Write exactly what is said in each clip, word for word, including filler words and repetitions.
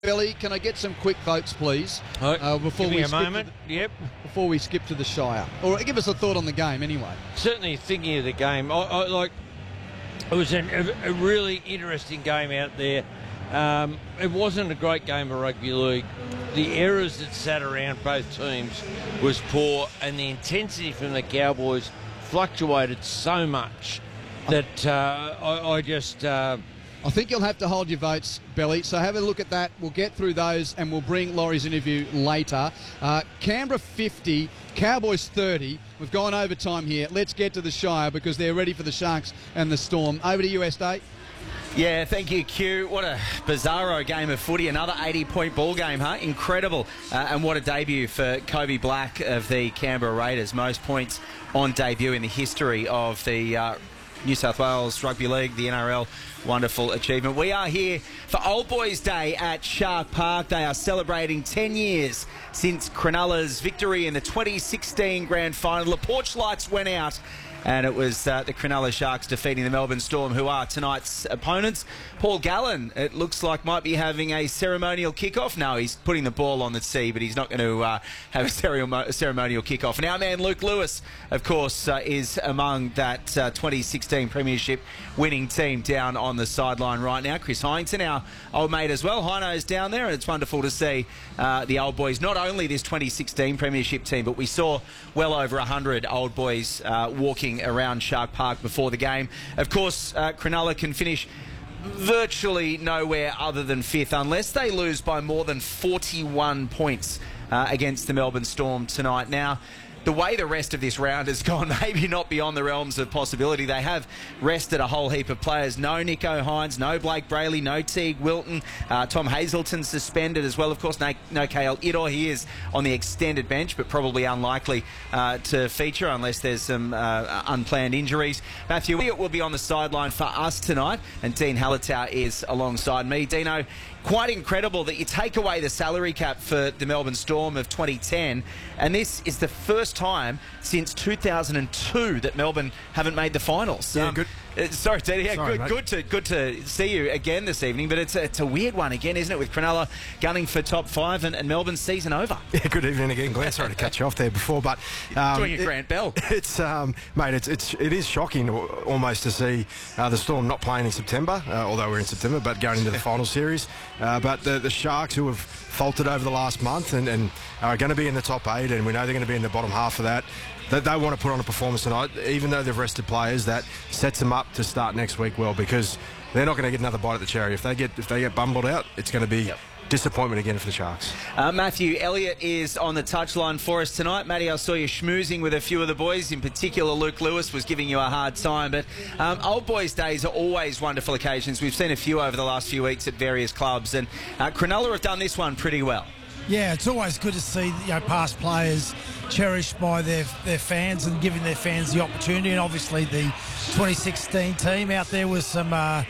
Billy, can I get some quick votes, please? Oh, uh, before give me we a skip moment. To the, Yep. Before we skip to the Shire, or give us a thought on the game, anyway. Certainly, thinking of the game, I, I like. It was an, a, a really interesting game out there. Um, it wasn't a great game of rugby league. The errors that sat around both teams was poor, and the intensity from the Cowboys fluctuated so much that uh, I, I just. Uh, I think you'll have to hold your votes, Belly, so have a look at that. We'll get through those and we'll bring Laurie's interview later. Uh, Canberra fifty, Cowboys thirty. We've gone overtime here. Let's get to the Shire because they're ready for the Sharks and the Storm. Over to you, Estate. Yeah, thank you, Q. What a bizarro game of footy. Another eighty-point ball game, huh? Incredible. Uh, and what a debut for Kobe Black of the Canberra Raiders. Most points on debut in the history of the uh, New South Wales Rugby League, the N R L. Wonderful achievement. We are here for Old Boys Day at Shark Park. They are celebrating ten years since Cronulla's victory in the twenty sixteen Grand Final. The porch lights went out, and it was uh, the Cronulla Sharks defeating the Melbourne Storm, who are tonight's opponents. Paul Gallen, it looks like, might be having a ceremonial kickoff. No, he's putting the ball on the tee, but he's not going to uh, have a ceremonial kickoff. And our man Luke Lewis, of course, uh, is among that uh, twenty sixteen Premiership winning team down on the sideline right now. Chris Hyington, our old mate as well. Hino's down there, and it's wonderful to see uh, the old boys, not only this twenty sixteen Premiership team, but we saw well over one hundred old boys uh, walking around Shark Park before the game. Of course, uh, Cronulla can finish virtually nowhere other than fifth unless they lose by more than forty-one points uh, against the Melbourne Storm tonight. Now, the way the rest of this round has gone, maybe not beyond the realms of possibility. They have rested a whole heap of players. No Nico Hines, no Blake Brayley, no Teague Wilton. Uh, Tom Hazelton suspended as well. Of course, no, no K L Idor. He is on the extended bench, but probably unlikely uh, to feature unless there's some uh, unplanned injuries. Matthew Elliott will be on the sideline for us tonight, and Dean Hallertau is alongside me. Dino, quite incredible that you take away the salary cap for the Melbourne Storm of twenty ten, and this is the first time since two thousand two that Melbourne haven't made the finals. Yeah, um, good. Uh, sorry, Dino. Yeah, Sorry, good, mate. good to good to see you again this evening, but it's a, it's a weird one again, isn't it? With Cronulla gunning for top five and, and Melbourne's season over. Yeah, good evening again, Glenn. Sorry to cut you off there before, but um, Doing a it- Grant Bell. It's um, mate, it's it's it is shocking al- almost to see uh, the Storm not playing in September, uh, although we're in September, but going into the final series. Uh, but the, the Sharks, who have faltered over the last month and, and are going to be in the top eight, and we know they're going to be in the bottom half of that. They, they want to put on a performance tonight, even though they've rested players. That sets them up to start next week well, because they're not going to get another bite at the cherry. If they get if they get bumbled out, it's going to be. Yep. Disappointment again for the Sharks. Uh, Matthew Elliott is on the touchline for us tonight. Matty, I saw you schmoozing with a few of the boys. In particular, Luke Lewis was giving you a hard time. But um, Old Boys Days are always wonderful occasions. We've seen a few over the last few weeks at various clubs. And uh, Cronulla have done this one pretty well. Yeah, it's always good to see, you know, past players cherished by their their fans and giving their fans the opportunity. And obviously the twenty sixteen team out there with some uh,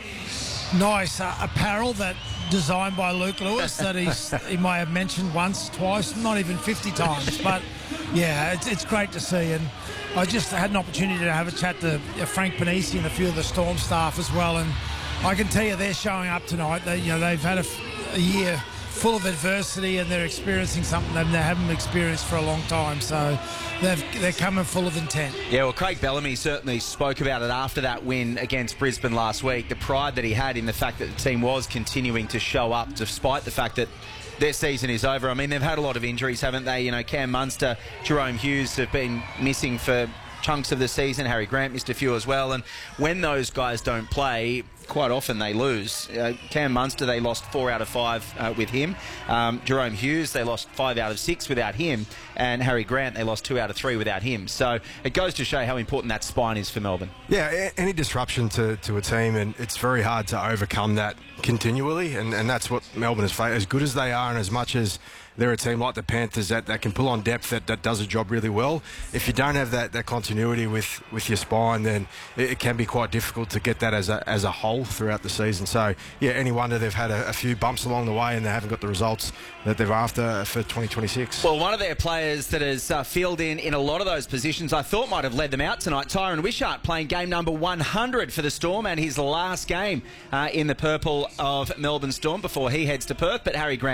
nice uh, apparel that designed by Luke Lewis that he's, he may have mentioned once, twice, not even fifty times. But yeah, it's, it's great to see. And I just had an opportunity to have a chat to uh, Frank Panisi and a few of the Storm staff as well. And I can tell you they're showing up tonight. They, you know, they've had a, a year full of adversity, and they're experiencing something that they haven't experienced for a long time. So they've, they're coming full of intent. Yeah, well, Craig Bellamy certainly spoke about it after that win against Brisbane last week, the pride that he had in the fact that the team was continuing to show up despite the fact that their season is over. I mean, they've had a lot of injuries, haven't they? You know, Cam Munster, Jerome Hughes have been missing for chunks of the season. Harry Grant missed a few as well. And when those guys don't play, quite often they lose. Uh, Cam Munster, they lost four out of five uh, with him. Um, Jerome Hughes, they lost five out of six without him. And Harry Grant, they lost two out of three without him. So it goes to show how important that spine is for Melbourne. Yeah, a- any disruption to, to a team, and it's very hard to overcome that continually, and, and that's what Melbourne is facing. As good as they are, and as much as they're a team like the Panthers that, that can pull on depth, that, that does a job really well, if you don't have that, that continuity with, with your spine, then it, it can be quite difficult to get that as a, as a whole hole throughout the season. So, yeah, any wonder they've had a, a few bumps along the way and they haven't got the results that they're after for twenty twenty-six. Well, one of their players that has uh, filled in in a lot of those positions I thought might have led them out tonight, Tyron Wishart, playing game number one hundred for the Storm and his last game uh, in the purple of Melbourne Storm before he heads to Perth. But Harry Grant